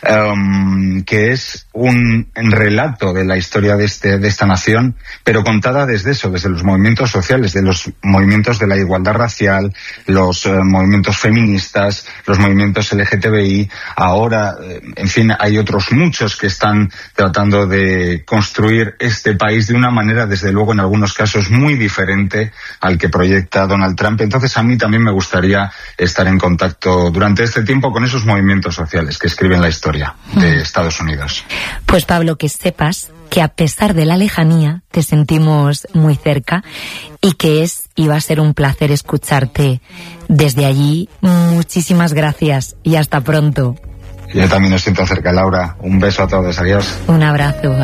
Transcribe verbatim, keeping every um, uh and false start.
um, que es un relato de la historia de, este, de esta nación, pero contada desde eso, desde los movimientos sociales, de los movimientos de la igualdad racial, los uh, movimientos feministas, los movimientos L G T B I. Ahora, en fin, hay otros muchos que están tratando de construir este país de una manera, desde luego, en algunos casos muy diferente al que proyecta Donald Trump. Entonces, a mí también me gustaría estar en contacto durante este tiempo con esos movimientos sociales que escriben la historia de Estados Unidos. Pues, Pablo, que sepas que a pesar de la lejanía te sentimos muy cerca y que es y va a ser un placer escucharte desde allí. Muchísimas gracias y hasta pronto. Yo también os siento cerca, Laura. Un beso a todos. Adiós. Un abrazo.